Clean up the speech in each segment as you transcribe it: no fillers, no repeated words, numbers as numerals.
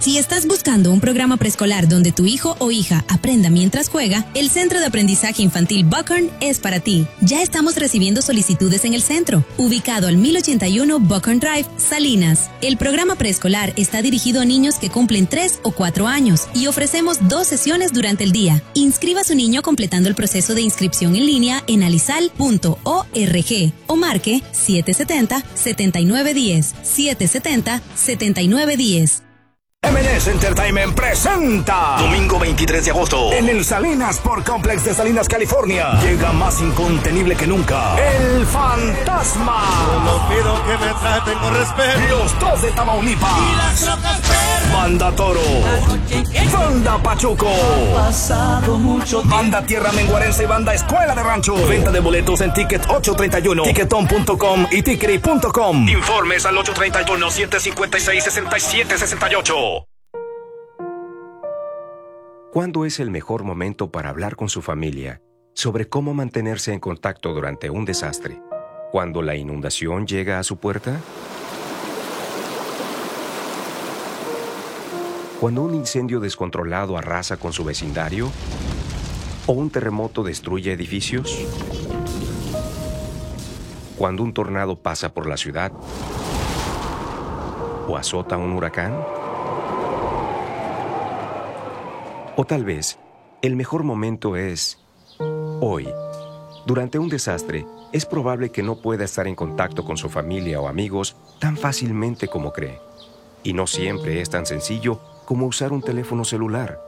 Si estás buscando un programa preescolar donde tu hijo o hija aprenda mientras juega, el Centro de Aprendizaje Infantil Buckhorn es para ti. Ya estamos recibiendo solicitudes en el centro, ubicado al 1081 Buckhorn Drive, Salinas. El programa preescolar está dirigido a niños que cumplen 3 o 4 años y ofrecemos 2 sesiones durante el día. Inscriba a su niño completando el proceso de inscripción en línea en alisal.org o marque 770-7910, 770-7910. M&S Entertainment presenta domingo 23 de agosto en el Salinas Sport Complex de Salinas, California. Llega más incontenible que nunca El Fantasma. Solo pido que me traten con respeto. Los Dos de Tamaulipas Y las Rocas Verdes. Banda Toro, Banda Pachuco, Pasado mucho tiempo. Banda Tierra Menguarense y Banda Escuela de Rancho. Venta de boletos en Ticket 831, Ticketon.com y Tickery.com. Informes al 831-756-6768. ¿Cuándo es el mejor momento para hablar con su familia sobre cómo mantenerse en contacto durante un desastre? ¿Cuando la inundación llega a su puerta? ¿Cuando un incendio descontrolado arrasa con su vecindario? ¿O un terremoto destruye edificios? ¿Cuando un tornado pasa por la ciudad? ¿O azota un huracán? O tal vez, el mejor momento es hoy. Durante un desastre, es probable que no pueda estar en contacto con su familia o amigos tan fácilmente como cree. Y no siempre es tan sencillo como usar un teléfono celular.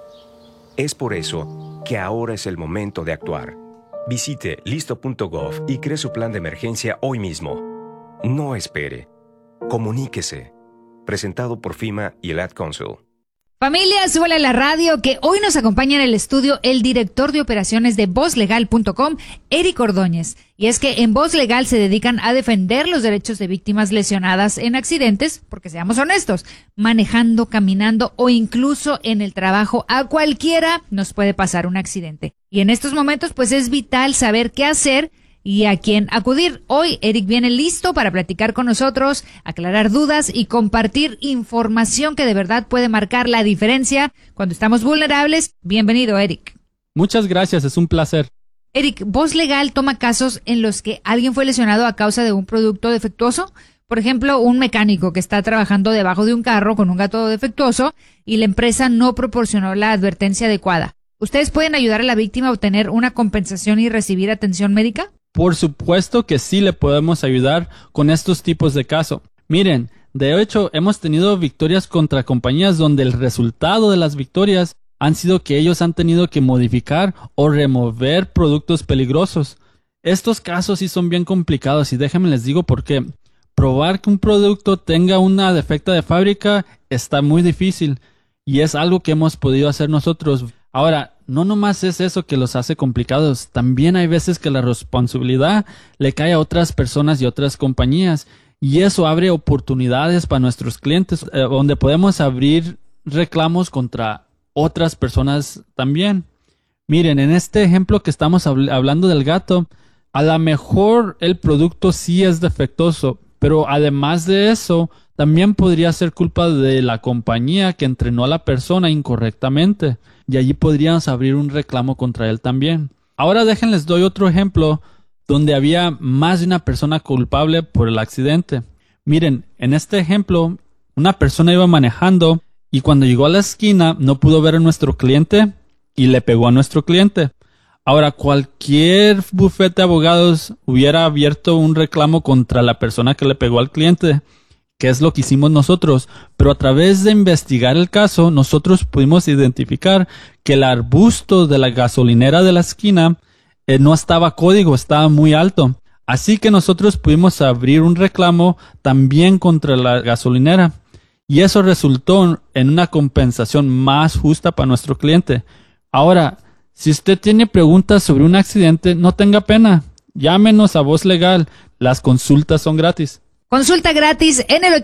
Es por eso que ahora es el momento de actuar. Visite listo.gov y cree su plan de emergencia hoy mismo. No espere. Comuníquese. Presentado por FEMA y el Ad Council. Familia, súbale a la radio, que hoy nos acompaña en el estudio el director de operaciones de VozLegal.com, Eric Ordóñez. Y es que en Voz Legal se dedican a defender los derechos de víctimas lesionadas en accidentes, porque seamos honestos, manejando, caminando o incluso en el trabajo, a cualquiera nos puede pasar un accidente. Y en estos momentos pues es vital saber qué hacer y a quién acudir. Hoy Eric viene listo para platicar con nosotros, aclarar dudas y compartir información que de verdad puede marcar la diferencia cuando estamos vulnerables. Bienvenido, Eric. Muchas gracias, es un placer. Eric, Voz Legal toma casos en los que alguien fue lesionado a causa de un producto defectuoso. Por ejemplo, un mecánico que está trabajando debajo de un carro con un gato defectuoso y la empresa no proporcionó la advertencia adecuada. ¿Ustedes pueden ayudar a la víctima a obtener una compensación y recibir atención médica? Por supuesto que sí le podemos ayudar con estos tipos de casos. Miren, de hecho, hemos tenido victorias contra compañías donde el resultado de las victorias han sido que ellos han tenido que modificar o remover productos peligrosos. Estos casos sí son bien complicados y déjenme les digo por qué. Probar que un producto tenga una defecta de fábrica está muy difícil y es algo que hemos podido hacer nosotros. Ahora, no nomás es eso que los hace complicados, también hay veces que la responsabilidad le cae a otras personas y otras compañías y eso abre oportunidades para nuestros clientes donde podemos abrir reclamos contra otras personas también. Miren, en este ejemplo que estamos hablando del gato, a lo mejor el producto sí es defectuoso, pero además de eso, también podría ser culpa de la compañía que entrenó a la persona incorrectamente. Y allí podríamos abrir un reclamo contra él también. Ahora déjenles doy otro ejemplo donde había más de una persona culpable por el accidente. Miren, en este ejemplo, una persona iba manejando y cuando llegó a la esquina no pudo ver a nuestro cliente y le pegó a nuestro cliente. Ahora, cualquier bufete de abogados hubiera abierto un reclamo contra la persona que le pegó al cliente, que es lo que hicimos nosotros, pero a través de investigar el caso, nosotros pudimos identificar que el arbusto de la gasolinera de la esquina no estaba código, estaba muy alto. Así que nosotros pudimos abrir un reclamo también contra la gasolinera y eso resultó en una compensación más justa para nuestro cliente. Ahora, si usted tiene preguntas sobre un accidente, no tenga pena, llámenos a Voz Legal, las consultas son gratis. Consulta gratis en el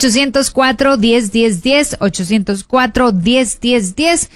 804-10-10-10, 804-10-10-10,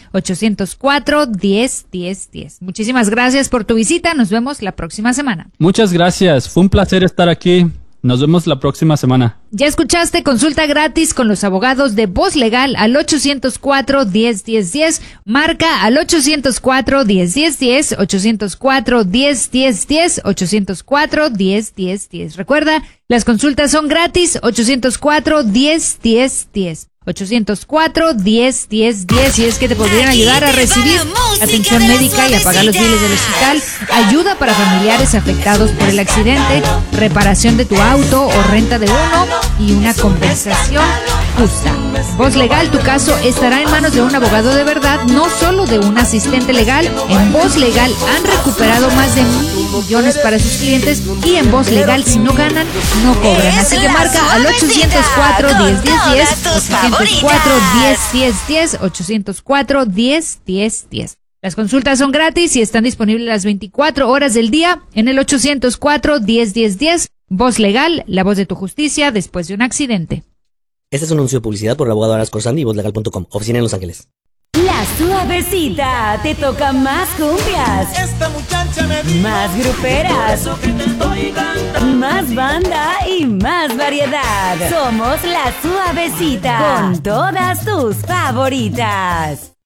804-10-10-10. Muchísimas gracias por tu visita. Nos vemos la próxima semana. Muchas gracias. Fue un placer estar aquí. Nos vemos la próxima semana. Ya escuchaste, consulta gratis con los abogados de Voz Legal al 804-10-10-10. Marca al 804-10-10-10, 804-10-10-10, 804-10-10-10. Recuerda, las consultas son gratis, 804-10-10-10. 804-10-10-10 y es que te podrían ayudar a recibir atención médica y a pagar los biles del hospital, ayuda para familiares afectados por el accidente, reparación de tu auto o renta de uno y una compensación justa. Voz Legal, tu caso estará en manos de un abogado de verdad, no solo de un asistente legal. En Voz Legal han recuperado más de 1,000 millones para sus clientes y en Voz Legal si no ganan, no cobran. Así que marca al 804-10-10-10, 804-10-10-10, 804-10-10-10. Las consultas son gratis y están disponibles las 24 horas del día en el 804-10-10-10. Voz Legal, la voz de tu justicia después de un accidente. Este es un anuncio de publicidad por el abogado Aras Corsandi y vozlegal.com, oficina en Los Ángeles. La Suavecita te toca más cumbias, Esta muchacha me dijo, más gruperas, eso que te estoy cantando. más banda y más variedad. Somos La Suavecita con todas tus favoritas.